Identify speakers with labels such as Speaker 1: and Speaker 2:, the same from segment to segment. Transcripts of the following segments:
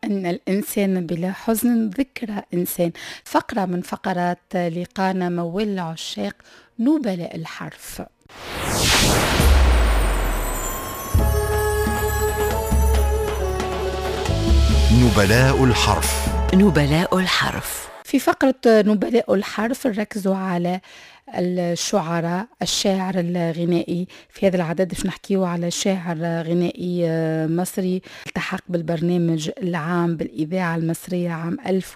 Speaker 1: أن الإنسان بلا حزن ذكرى إنسان. فقرة من فقرات لقانا موال العشاق نبلاء الحرف.
Speaker 2: نبلاء الحرف.
Speaker 3: نبلاء الحرف.
Speaker 1: في فقرة نبلاء الحرف نركزوا على الشعراء، الشاعر الغنائي. في هذا العدد باش نحكيو على شاعر غنائي مصري التحق بالبرنامج العام بالإذاعة المصرية عام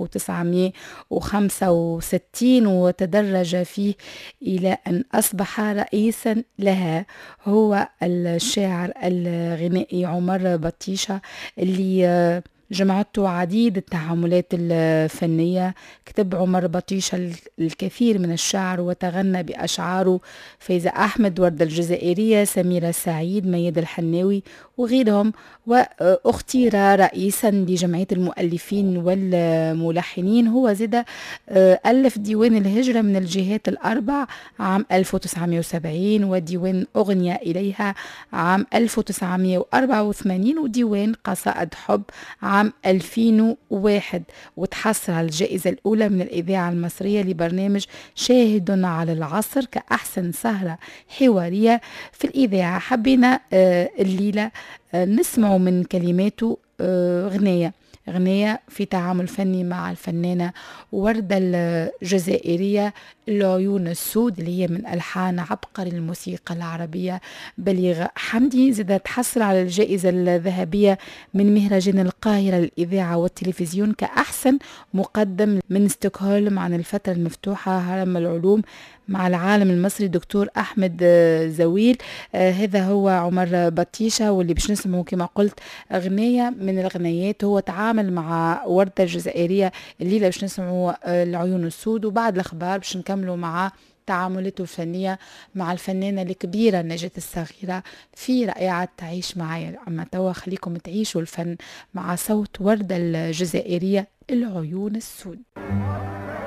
Speaker 1: 1965 وتدرج فيه إلى أن أصبح رئيسا لها. هو الشاعر الغنائي عمر بطيشة اللي جمعته عديد التعاملات الفنية. كتب عمر بطيشة الكثير من الشعر وتغنى بأشعاره فايزة أحمد، وردة الجزائرية، سميرة سعيد، مياد الحناوي وغيرهم. واختير رئيسا لجمعية المؤلفين والملحنين. هو زاد ألف ديوان الهجرة من الجهات الأربع عام 1970 وديوان أغنية إليها عام 1984 وديوان قصائد حب عام 2001. وتحصل على الجائزة الأولى من الإذاعة المصرية لبرنامج شاهد على العصر كأحسن سهرة حوارية في الإذاعة. حبينا الليلة نسمع من كلماته غنية في تعامل فني مع الفنانة وردة الجزائرية العيون السود اللي هي من ألحان عبقري الموسيقى العربية بليغ حمدي. زاد تحصل على الجائزة الذهبية من مهرجان القاهرة للإذاعة والتلفزيون كأحسن مقدم من ستوكهولم عن الفترة المفتوحة هرم العلوم مع العالم المصري دكتور أحمد زويل. هذا هو عمر بطيشة واللي باش نسمعه كما قلت أغنية من الأغنيات. هو تعامل مع وردة الجزائرية الليلة باش نسمعه العيون السود، وبعد الأخبار باش نكملوا مع تعاملاته الفنية مع الفنانة الكبيرة نجاة الصغيرة في رائعة تعيش معايا. أما توا خليكم تعيشوا الفن مع صوت وردة الجزائرية العيون السود.